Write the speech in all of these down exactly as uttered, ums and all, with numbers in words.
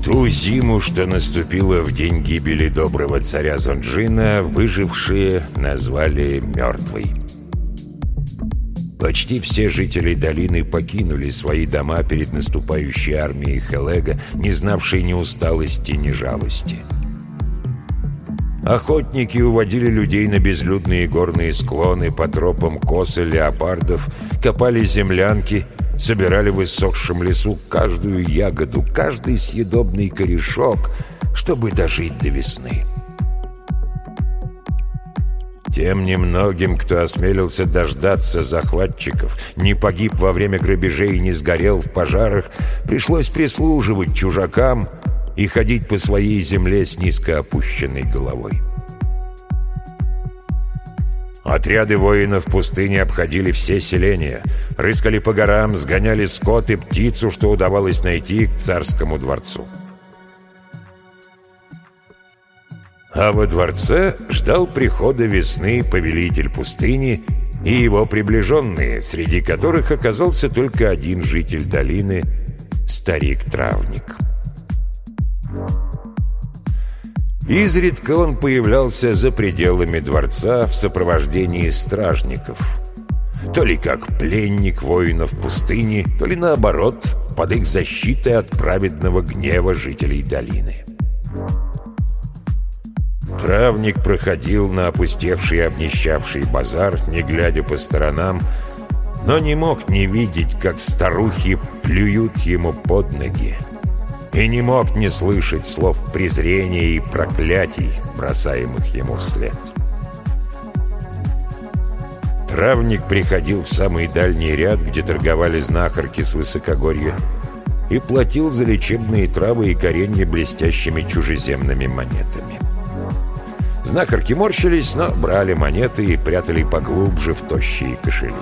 Ту зиму, что наступила в день гибели доброго царя Зонджина, выжившие назвали «мертвой». Почти все жители долины покинули свои дома перед наступающей армией Хелега, не знавшей ни усталости, ни жалости. Охотники уводили людей на безлюдные горные склоны по тропам кос и леопардов, копали землянки, собирали в иссохшем лесу каждую ягоду, каждый съедобный корешок, чтобы дожить до весны. Тем немногим, кто осмелился дождаться захватчиков, не погиб во время грабежей и не сгорел в пожарах, пришлось прислуживать чужакам и ходить по своей земле с низко опущенной головой. Отряды воинов в пустыне обходили все селения, рыскали по горам, сгоняли скот и птицу, что удавалось найти, к царскому дворцу. А во дворце ждал прихода весны повелитель пустыни и его приближенные, среди которых оказался только один житель долины — старик-травник. Изредка он появлялся за пределами дворца в сопровождении стражников. То ли как пленник воинов пустыни, то ли наоборот, под их защитой от праведного гнева жителей долины. Травник проходил на опустевший и обнищавший базар, не глядя по сторонам, но не мог не видеть, как старухи плюют ему под ноги, и не мог не слышать слов презрения и проклятий, бросаемых ему вслед. Травник приходил в самый дальний ряд, где торговали знахарки с высокогорья, и платил за лечебные травы и коренья блестящими чужеземными монетами. Знахарки морщились, но брали монеты и прятали поглубже в тощие кошели.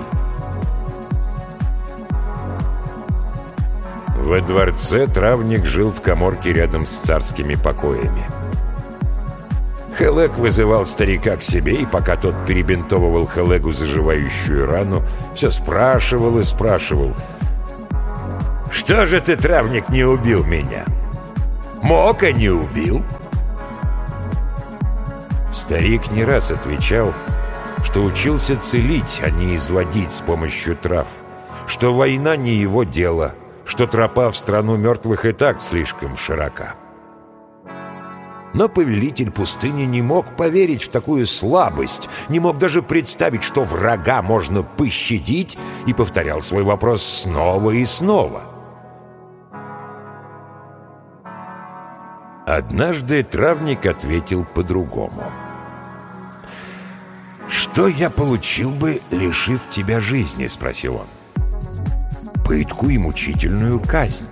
Во дворце травник жил в каморке рядом с царскими покоями. Хелег вызывал старика к себе, и пока тот перебинтовывал Хелегу заживающую рану, все спрашивал и спрашивал: «Что же ты, травник, не убил меня? Мог, а не убил?» Старик не раз отвечал, что учился целить, а не изводить с помощью трав, что война не его дело, что тропа в страну мертвых и так слишком широка. Но повелитель пустыни не мог поверить в такую слабость, не мог даже представить, что врага можно пощадить, и повторял свой вопрос снова и снова. Однажды травник ответил по-другому. «Что я получил бы, лишив тебя жизни?» — спросил он. «Пытку и мучительную казнь.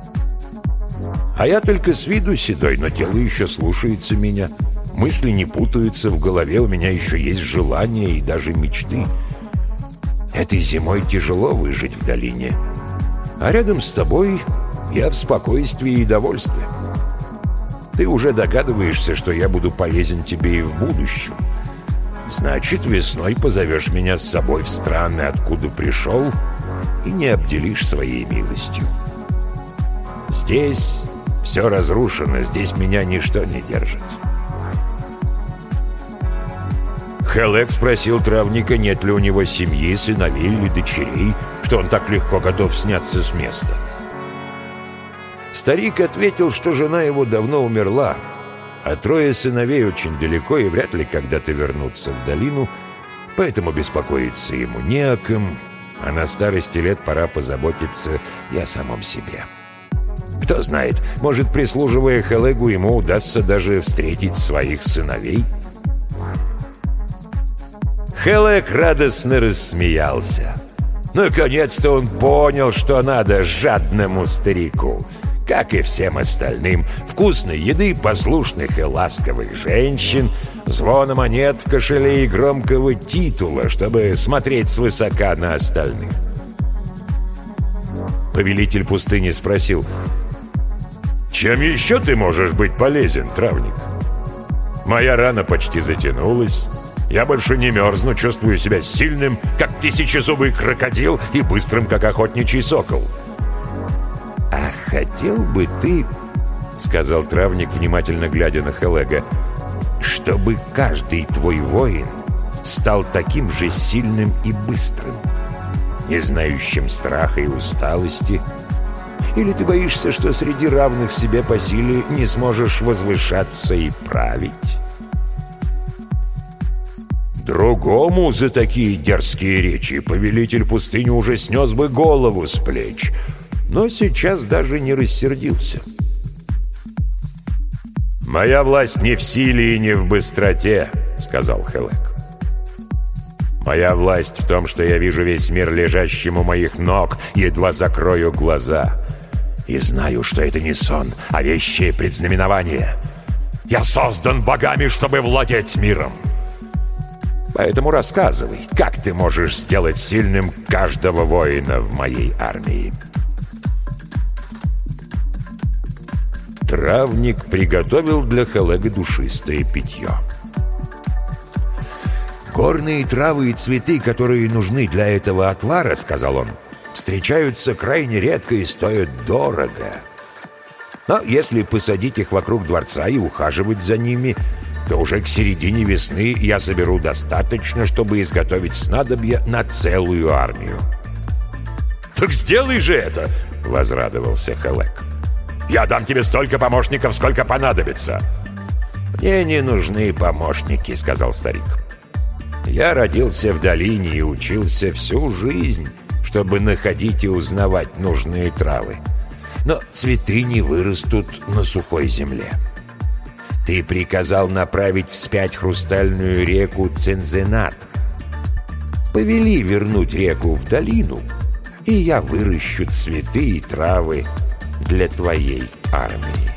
А я только с виду седой, но тело еще слушается меня. Мысли не путаются, в голове у меня еще есть желания и даже мечты. Этой зимой тяжело выжить в долине, а рядом с тобой я в спокойствии и довольстве. Ты уже догадываешься, что я буду полезен тебе и в будущем. Значит, весной позовешь меня с собой в страны, откуда пришел, и не обделишь своей милостью. Здесь все разрушено, здесь меня ничто не держит». Хелег спросил травника, нет ли у него семьи, сыновей или дочерей, что он так легко готов сняться с места. Старик ответил, что жена его давно умерла, а трое сыновей очень далеко и вряд ли когда-то вернутся в долину, поэтому беспокоиться ему не о ком, а на старости лет пора позаботиться и о самом себе. Кто знает, может, прислуживая Хелегу, ему удастся даже встретить своих сыновей. Хелег радостно рассмеялся. Наконец-то он понял, что надо жадному старику. Как и всем остальным, вкусной еды, послушных и ласковых женщин, звона монет в кошеле и громкого титула, чтобы смотреть свысока на остальных. Повелитель пустыни спросил: «Чем еще ты можешь быть полезен, травник? Моя рана почти затянулась, я больше не мерзну, чувствую себя сильным, как тысячезубый крокодил, и быстрым, как охотничий сокол». «А хотел бы ты сказал травник, внимательно глядя на Хелега, «чтобы каждый твой воин стал таким же сильным и быстрым, не знающим страха и усталости. Или ты боишься, что среди равных себе по силе не сможешь возвышаться и править?» Другому за такие дерзкие речи повелитель пустыни уже снес бы голову с плеч, но сейчас даже не рассердился. «Моя власть не в силе и не в быстроте», — сказал Хелек. «Моя власть в том, что я вижу весь мир лежащим у моих ног, едва закрою глаза, и знаю, что это не сон, а вещее предзнаменование. Я создан богами, чтобы владеть миром. Поэтому рассказывай, как ты можешь сделать сильным каждого воина в моей армии?» Травник приготовил для Хелега душистое питье. «Горные травы и цветы, которые нужны для этого отвара, — сказал он, — встречаются крайне редко и стоят дорого. Но если посадить их вокруг дворца и ухаживать за ними, то уже к середине весны я соберу достаточно, чтобы изготовить снадобья на целую армию». «Так сделай же это!» — возрадовался Хелек. «Я дам тебе столько помощников, сколько понадобится». «Мне не нужны помощники», — сказал старик. «Я родился в долине и учился всю жизнь, чтобы находить и узнавать нужные травы. Но цветы не вырастут на сухой земле. Ты приказал направить вспять хрустальную реку Цензенат. Повели вернуть реку в долину, и я выращу цветы и травы для твоей армии».